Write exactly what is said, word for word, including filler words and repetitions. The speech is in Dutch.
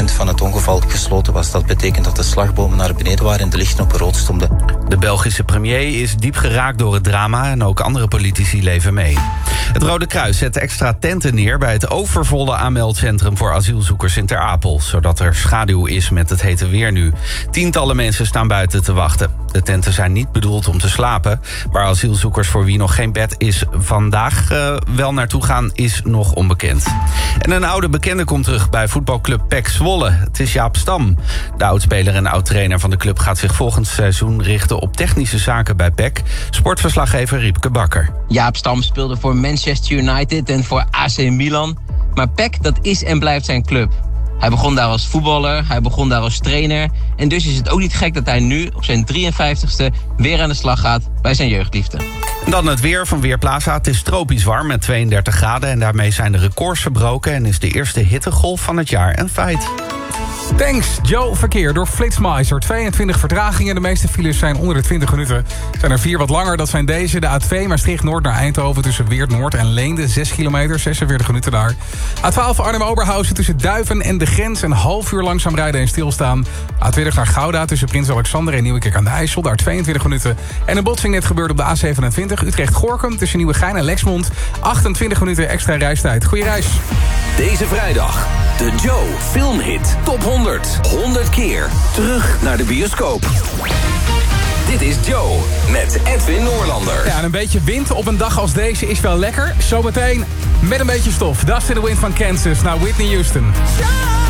moment van het ongeval gesloten was. Dat betekent dat de slagbomen naar beneden waren en de lichten op rood stonden. De Belgische premier is diep geraakt door het drama en ook andere politici leven mee. Het Rode Kruis zet extra tenten neer bij het overvolle aanmeldcentrum voor asielzoekers in Ter Apel, zodat er schaduw is met het hete weer nu. Tientallen mensen staan buiten te wachten. De tenten zijn niet bedoeld om te slapen. Waar asielzoekers voor wie nog geen bed is vandaag uh, wel naartoe gaan is nog onbekend. En een oude bekende komt terug bij voetbalclub P E C Zwolle. Het is Jaap Stam. De oudspeler en oud-trainer van de club gaat zich volgend seizoen richten op technische zaken bij P E C. Sportverslaggever Riepke Bakker. Jaap Stam speelde voor Manchester United en voor A C Milan. Maar P E C, dat is en blijft zijn club. Hij begon daar als voetballer, hij begon daar als trainer. En dus is het ook niet gek dat hij nu op zijn drieënvijftigste weer aan de slag gaat bij zijn jeugdliefde. Dan het weer van Weerplaza. Het is tropisch warm met tweeëndertig graden... en daarmee zijn de records verbroken... en is de eerste hittegolf van het jaar een feit. Thanks, Joe. Verkeer door Flitsmeister. tweeëntwintig vertragingen. De meeste files zijn onder de twintig minuten. Zijn er vier wat langer. Dat zijn deze. De A twee Maastricht-Noord naar Eindhoven... tussen Weert-Noord en Leende. zes kilometer, zesenveertig minuten daar. A twaalf Arnhem-Oberhausen tussen Duiven en de Grens... een half uur langzaam rijden en stilstaan. A twintig naar Gouda tussen Prins Alexander en Nieuwekerk aan de IJssel. Daar tweeëntwintig minuten. En een botsing net gebeurd op de A zevenentwintig. Utrecht-Gorkum tussen Nieuwegein en Lexmond. achtentwintig minuten extra reistijd. Goeie reis. Deze vrijdag de Joe Filmhit Top honderd. honderd keer terug naar de bioscoop. Dit is Joe met Edwin Noorlander. Ja, en een beetje wind op een dag als deze is wel lekker. Zometeen met een beetje stof. Dust in the Wind van Kansas naar Whitney Houston.